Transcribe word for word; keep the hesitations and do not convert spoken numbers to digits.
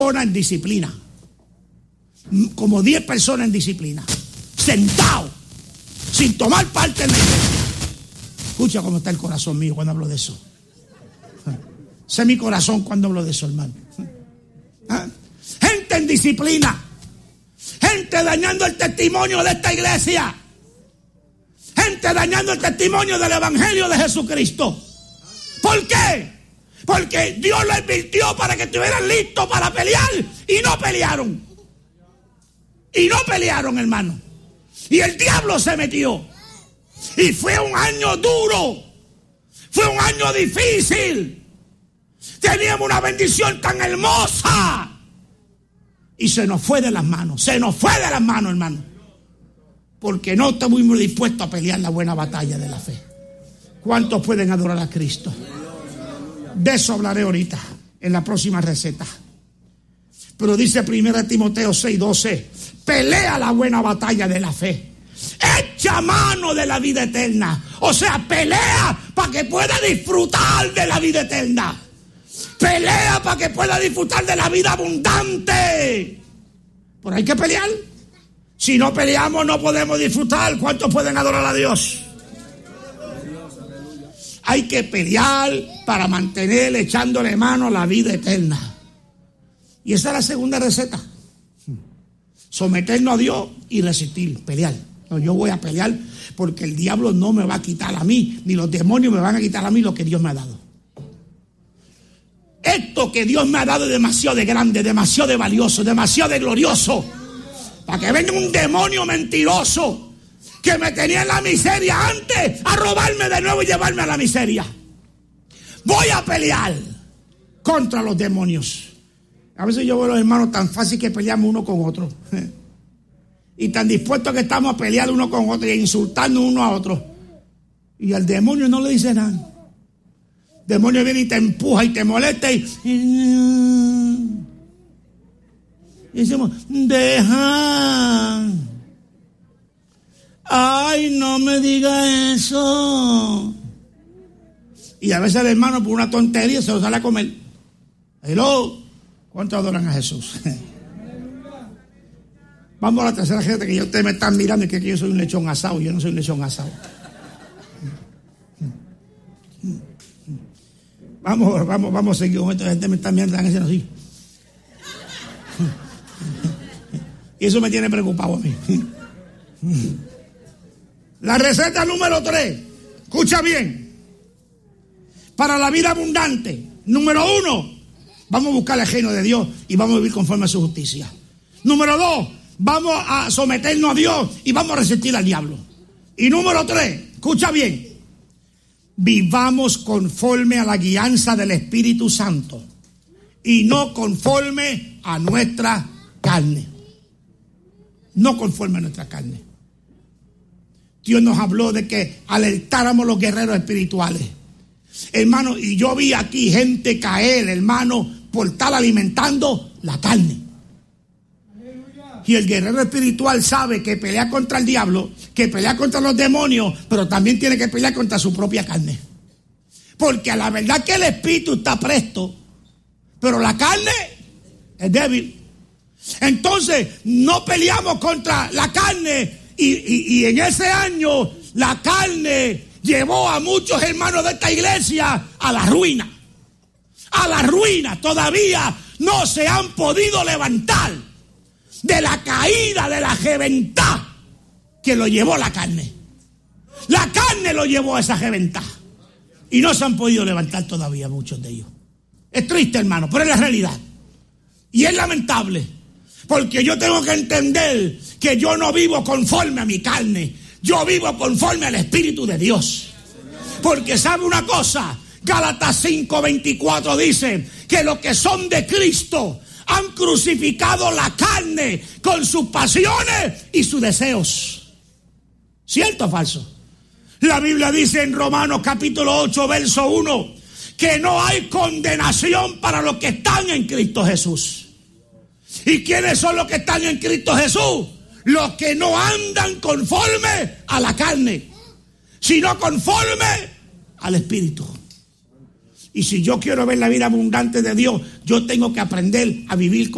personas en disciplina. Como diez personas en disciplina. Sentados, sin tomar parte en la iglesia. Escucha cómo está el corazón mío cuando hablo de eso. Ese es mi corazón cuando hablo de eso, hermano. ¿Ah? Gente en disciplina. Gente dañando el testimonio de esta iglesia. Gente dañando el testimonio del evangelio de Jesucristo. ¿Por qué? Porque Dios lo advirtió para que estuvieran listos para pelear y no pelearon. Y no pelearon, hermano. Y el diablo se metió. Y fue un año duro. Fue un año difícil. Teníamos una bendición tan hermosa. Y se nos fue de las manos. Se nos fue de las manos, hermano. Porque no estuvimos dispuestos a pelear la buena batalla de la fe. ¿Cuántos pueden adorar a Cristo? De eso hablaré ahorita, en la próxima receta. Pero dice primera Timoteo seis doce, pelea la buena batalla de la fe. Echa mano de la vida eterna. O sea, pelea para que pueda disfrutar de la vida eterna. Pelea para que pueda disfrutar de la vida abundante. Pero hay que pelear. Si no peleamos no podemos disfrutar. ¿Cuántos pueden adorar a Dios? Hay que pelear para mantener echándole mano a la vida eterna. Y esa es la segunda receta. Someternos a Dios y resistir, pelear. No, yo voy a pelear porque el diablo no me va a quitar a mí, ni los demonios me van a quitar a mí lo que Dios me ha dado. Esto que Dios me ha dado es demasiado de grande, demasiado de valioso, demasiado de glorioso. Para que venga un demonio mentiroso que me tenía en la miseria antes a robarme de nuevo y llevarme a la miseria. Voy a pelear contra los demonios. A veces yo veo a los hermanos tan fácil que peleamos uno con otro. Y tan dispuestos que estamos a pelear uno con otro y a insultarnos uno a otro. Y al demonio no le dice nada. El demonio viene y te empuja y te molesta y... Y decimos, deja. Ay, no me diga eso. Y a veces el hermano por una tontería se lo sale a comer. Hello. ¿Cuántos adoran a Jesús? Vamos a la tercera gente que ustedes me están mirando y que yo soy un lechón asado. Yo no soy un lechón asado. Vamos, vamos, vamos a seguir con esto. La gente me está mirando, están haciendo así. Y eso me tiene preocupado a mí. La receta número tres. Escucha bien. Para la vida abundante. Número uno. Vamos a buscar el reino de Dios y vamos a vivir conforme a su justicia. Número dos. Vamos a someternos a Dios y vamos a resistir al diablo. Y número tres. Escucha bien. Vivamos conforme a la guianza del Espíritu Santo y no conforme a nuestra carne. No conforme a nuestra carne. Dios nos habló de que alertáramos a los guerreros espirituales. Hermano, y yo vi aquí gente caer, hermano, por estar alimentando la carne. Y el guerrero espiritual sabe que pelea contra el diablo, que pelea contra los demonios, pero también tiene que pelear contra su propia carne. Porque a la verdad que el espíritu está presto, pero la carne es débil. Entonces, no peleamos contra la carne. Y, y, y en ese año, la carne llevó a muchos hermanos de esta iglesia a la ruina. A la ruina. Todavía no se han podido levantar de la caída, de la reventá que lo llevó la carne. La carne lo llevó a esa reventá. Y no se han podido levantar todavía muchos de ellos. Es triste, hermano, pero es la realidad. Y es lamentable. Porque yo tengo que entender que yo no vivo conforme a mi carne. Yo vivo conforme al Espíritu de Dios. Porque ¿sabe una cosa? Gálatas cinco veinticuatro dice que los que son de Cristo han crucificado la carne con sus pasiones y sus deseos. ¿Cierto o falso? La Biblia dice en Romanos capítulo ocho verso uno que no hay condenación para los que están en Cristo Jesús. ¿Y quiénes son los que están en Cristo Jesús? Los que no andan conforme a la carne, sino conforme al Espíritu. Y si yo quiero ver la vida abundante de Dios, yo tengo que aprender a vivir con